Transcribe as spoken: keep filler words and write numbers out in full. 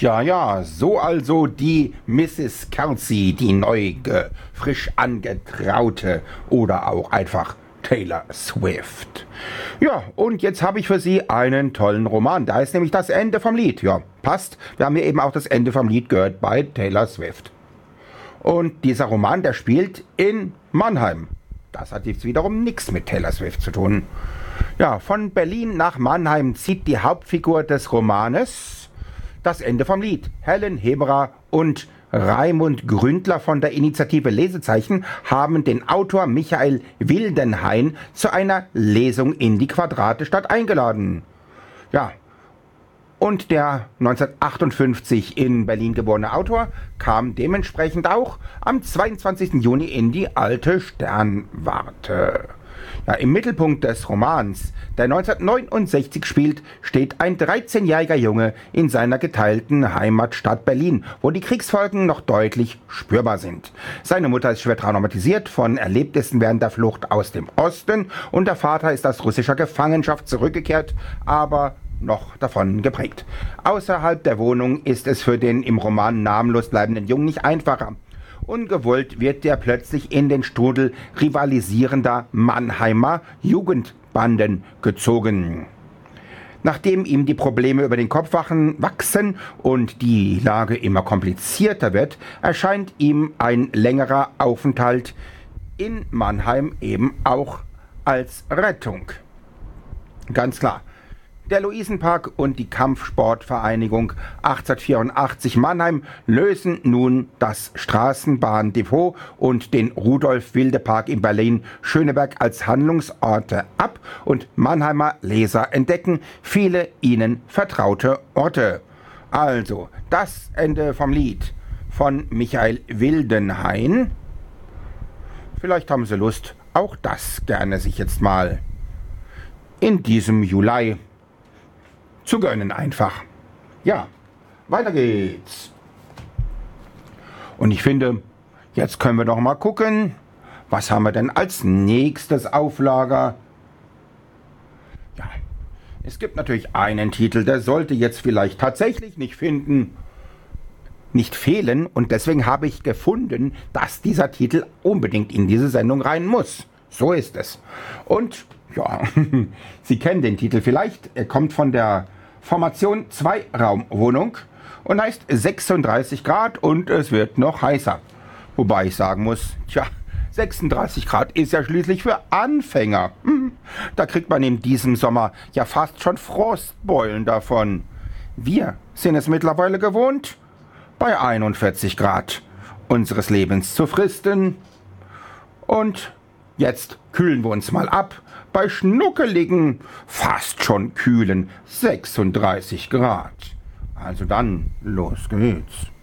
Ja, ja, so also die Misses Kelsey, die neu frisch angetraute oder auch einfach Taylor Swift. Ja, und jetzt habe ich für Sie einen tollen Roman. Da ist nämlich das Ende vom Lied. Ja, passt. Wir haben ja eben auch das Ende vom Lied gehört bei Taylor Swift. Und dieser Roman, der spielt in Mannheim. Das hat jetzt wiederum nichts mit Taylor Swift zu tun. Ja, von Berlin nach Mannheim zieht die Hauptfigur des Romanes das Ende vom Lied. Helen Heberer und Raimund Gründler von der Initiative Lesezeichen haben den Autor Michael Wildenhain zu einer Lesung in die Quadratestadt eingeladen. Ja, und der neunzehnhundertachtundfünfzig in Berlin geborene Autor kam dementsprechend auch am zweiundzwanzigsten Juni in die alte Sternwarte. Ja, im Mittelpunkt des Romans, der neunzehnhundertneunundsechzig spielt, steht ein dreizehnjähriger Junge in seiner geteilten Heimatstadt Berlin, wo die Kriegsfolgen noch deutlich spürbar sind. Seine Mutter ist schwer traumatisiert von Erlebnissen während der Flucht aus dem Osten und der Vater ist aus russischer Gefangenschaft zurückgekehrt, aber noch davon geprägt. Außerhalb der Wohnung ist es für den im Roman namenlos bleibenden Jungen nicht einfacher. Ungewollt wird er plötzlich in den Strudel rivalisierender Mannheimer Jugendbanden gezogen. Nachdem ihm die Probleme über den Kopf wachsen und die Lage immer komplizierter wird, erscheint ihm ein längerer Aufenthalt in Mannheim eben auch als Rettung. Ganz klar. Der Luisenpark und die Kampfsportvereinigung achtzehnhundertvierundachtzig Mannheim lösen nun das Straßenbahndepot und den Rudolf-Wilde-Park in Berlin-Schöneberg als Handlungsorte ab und Mannheimer Leser entdecken viele ihnen vertraute Orte. Also, das Ende vom Lied von Michael Wildenhain. Vielleicht haben Sie Lust, auch das gerne sich jetzt mal in diesem Juli zu gönnen einfach. Ja, weiter geht's. Und ich finde, jetzt können wir doch mal gucken, was haben wir denn als nächstes auf Lager? Ja, es gibt natürlich einen Titel, der sollte jetzt vielleicht tatsächlich nicht finden, nicht fehlen. Und deswegen habe ich gefunden, dass dieser Titel unbedingt in diese Sendung rein muss. So ist es. Und ja, Sie kennen den Titel vielleicht. Er kommt von der Formation Zweiraumwohnung und heißt sechsunddreißig Grad und es wird noch heißer. Wobei ich sagen muss, tja, sechsunddreißig Grad ist ja schließlich für Anfänger. Hm, da kriegt man in diesem Sommer ja fast schon Frostbeulen davon. Wir sind es mittlerweile gewohnt, bei einundvierzig Grad unseres Lebens zu fristen. Und jetzt kühlen wir uns mal ab bei schnuckeligen, fast schon kühlen sechsunddreißig Grad. Also dann, los geht's.